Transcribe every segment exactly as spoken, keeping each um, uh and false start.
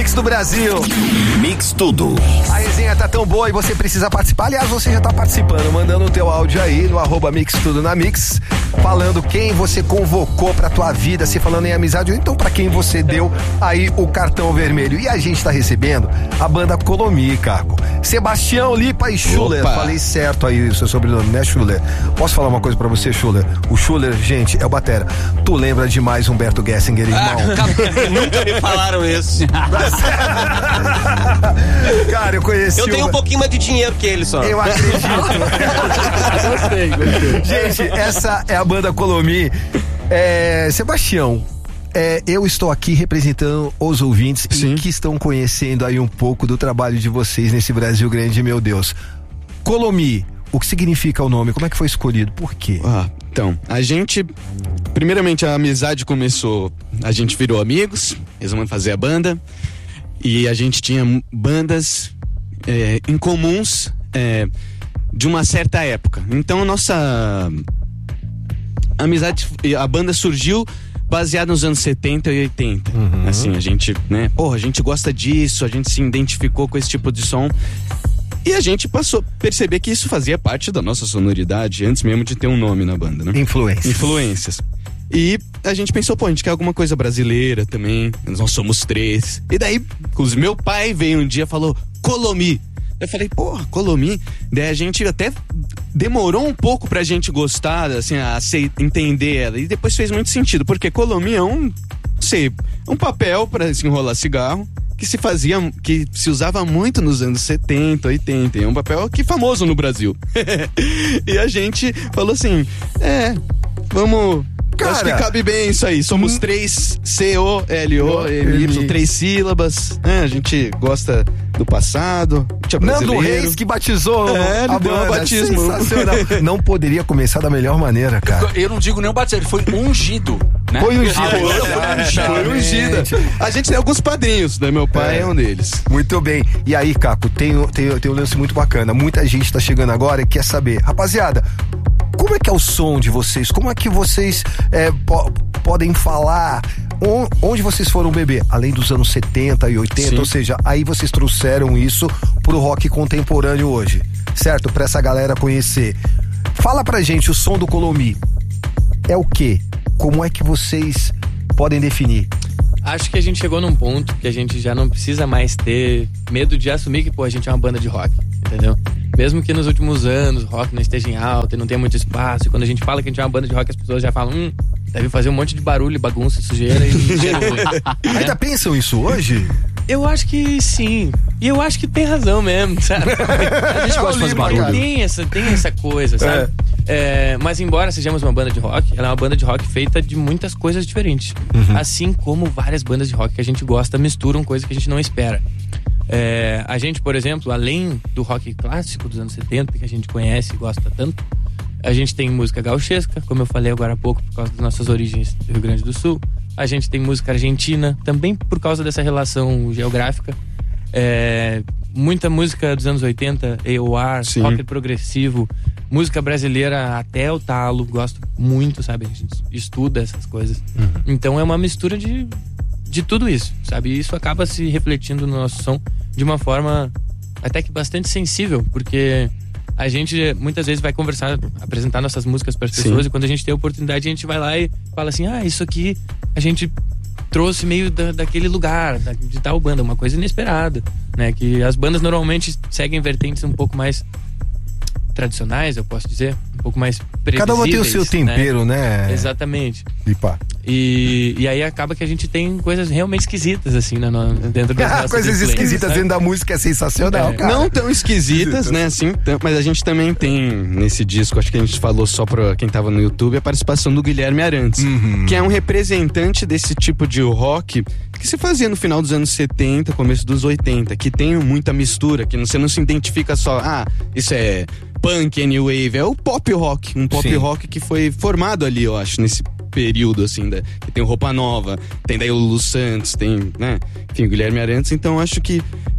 Mix do Brasil. Mix Tudo. A resenha tá tão boa e você precisa participar. Aliás, você já tá participando, mandando o teu áudio aí no arroba Mix Tudo na Mix, falando quem você convocou pra tua vida, se falando em amizade, ou então pra quem você deu aí o cartão vermelho. E a gente tá recebendo a banda Colomi, Caco. Sebastião Lipa e Schuller. Opa. Falei certo aí o seu sobrenome, né, Schuller? Posso falar uma coisa pra você, Schuller? O Schuller, gente, é o batera. Tu lembra demais Humberto Gessinger, irmão? Ah, nunca me falaram isso. Cara, eu conheci. Eu tenho uma... um pouquinho mais de dinheiro que ele só. Eu acredito. Gostei, gostei. Gente, essa é a banda Colomi. É, Sebastião, é, eu estou aqui representando os ouvintes e que estão conhecendo aí um pouco do trabalho de vocês nesse Brasil grande, meu Deus. Colomi, o que significa o nome? Como é que foi escolhido? Por quê? Ah, então, a gente... Primeiramente, a amizade começou... A gente virou amigos, resolvemos fazer a banda. E a gente tinha bandas é, incomuns é, de uma certa época. Então, nossa amizade... A banda surgiu baseada nos anos setenta e oitenta. Uhum. Assim, a gente, né? Porra, a gente gosta disso, a gente se identificou com esse tipo de som. E a gente passou a perceber que isso fazia parte da nossa sonoridade, antes mesmo de ter um nome na banda, né? Influências. Influências. E a gente pensou, pô, a gente quer alguma coisa brasileira também. Nós somos três. E daí, os meu pai veio um dia e falou, Colomi. Eu falei, porra, Colomi. Daí a gente até demorou um pouco pra gente gostar, assim, a entender ela. E depois fez muito sentido, porque Colomi é um, não sei, um papel pra se enrolar cigarro. Que se fazia, que se usava muito nos anos setenta, oitenta. É um papel que é famoso no Brasil. E a gente falou assim, é, vamos... Cara, acho que cabe bem isso aí. Somos hum, três C O L O M Y, três sílabas, né? A gente gosta do passado. É Nando Reis que batizou é, a deu banda. Um batismo. Sensacional. Não poderia começar da melhor maneira, cara. Eu não digo nem o batismo, ele foi ungido, né? Foi ungido. Ah, foi ungido. A gente tem alguns padrinhos, né? Meu pai é, é um deles. Muito bem. E aí, Caco, tem, tem, tem um lance muito bacana. Muita gente tá chegando agora e quer saber. Rapaziada, como é que é o som de vocês? Como é que vocês é, po- podem falar? Onde vocês foram beber? Além dos anos setenta e oitenta, Sim. Ou seja, aí vocês trouxeram isso pro rock contemporâneo hoje, certo? Pra essa galera conhecer. Fala pra gente, o som do Colomi é o quê? Como é que vocês podem definir? Acho que a gente chegou num ponto que a gente já não precisa mais ter medo de assumir que, pô, a gente é uma banda de rock, entendeu? Mesmo que nos últimos anos o rock não esteja em alta e não tenha muito espaço, e quando a gente fala que a gente é uma banda de rock, as pessoas já falam, hum, deve fazer um monte de barulho, bagunça, sujeira e cheiro ruim. Ainda pensam isso hoje? Eu acho que sim. E eu acho que tem razão mesmo, sabe? A gente gosta de fazer barulho. Tem essa, tem essa coisa, sabe? É. É, mas embora sejamos uma banda de rock, ela é uma banda de rock feita de muitas coisas diferentes. Uhum. Assim como várias bandas de rock que a gente gosta misturam coisas que a gente não espera. É, a gente, por exemplo, além do rock clássico dos anos setenta, que a gente conhece e gosta tanto, a gente tem música gauchesca, como eu falei agora há pouco, por causa das nossas origens do Rio Grande do Sul. A gente tem música argentina, também por causa dessa relação geográfica. É, muita música dos anos oitenta, A O R, Sim. rock progressivo, música brasileira até o talo, gosto muito, sabe? A gente estuda essas coisas. Uhum. Então é uma mistura de, de tudo isso, sabe? E isso acaba se refletindo no nosso som de uma forma até que bastante sensível, porque a gente muitas vezes vai conversar, apresentar nossas músicas para as pessoas. Sim. E quando a gente tem a oportunidade, a gente vai lá e fala assim, ah, isso aqui a gente trouxe meio da, daquele lugar, da, de tal banda, uma coisa inesperada, né? Que as bandas normalmente seguem vertentes um pouco mais tradicionais, eu posso dizer, um pouco mais previsíveis. Cada uma tem o seu tempero, né? né? Exatamente. Lipa. E, e aí acaba que a gente tem coisas realmente esquisitas, assim, né, no, dentro das nossas coisas esquisitas né? dentro da música é sensacional, é. cara. Não tão esquisitas, né, assim, mas a gente também tem nesse disco, acho que a gente falou só pra quem tava no YouTube, a participação do Guilherme Arantes, uhum. que é um representante desse tipo de rock que se fazia no final dos anos setenta, começo dos oitenta, que tem muita mistura, que você não se identifica só, ah, isso é punk, é new wave, é o pop rock, um pop Sim. rock que foi formado ali, eu acho, nesse período, assim, da, que tem o Roupa Nova, tem daí o Lu Santos, tem, né, enfim, o Guilherme Arantes, então acho que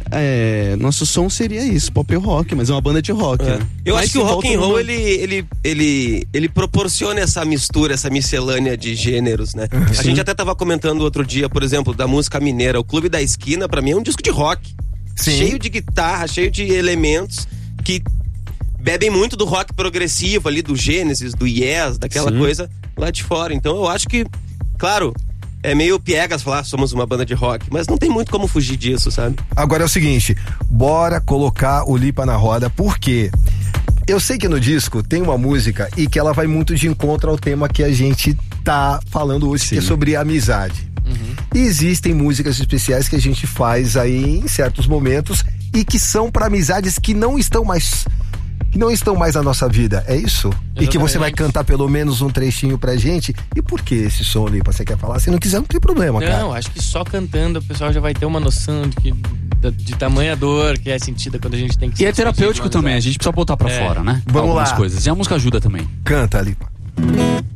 é, nosso som seria isso, pop rock, mas é uma banda de rock, É. né? Eu Mas acho que o se rock volta and roll, numa- ele, ele, ele, ele proporciona essa mistura, essa miscelânea de gêneros, né? A gente até tava comentando outro dia, por exemplo, da música mineira. O Clube da Esquina, pra mim, é um disco de rock. Sim. Cheio de guitarra, cheio de elementos que bebem muito do rock progressivo ali, do Gênesis, do Yes, daquela Sim. coisa lá de fora. Então eu acho que, claro, é meio piegas falar somos uma banda de rock, mas não tem muito como fugir disso, sabe? Agora é o seguinte, bora colocar o Lipa na roda, porque eu sei que no disco tem uma música e que ela vai muito de encontro ao tema que a gente tá falando hoje, Sim. que é sobre amizade. E existem músicas especiais que a gente faz aí em certos momentos e que são para amizades que não estão mais que não estão mais na nossa vida, é isso? E que você vai cantar pelo menos um trechinho pra gente. E por que esse som, Lipa? Você quer falar? Se não quiser, não tem problema, cara. Não, acho que só cantando o pessoal já vai ter uma noção de, que, de, de tamanha dor que é sentida quando a gente tem que E é se despedir terapêutico de uma também, a amizade. gente precisa botar pra É. fora, né? Vamos Algumas lá. coisas. E a música ajuda também. Canta, Lipa.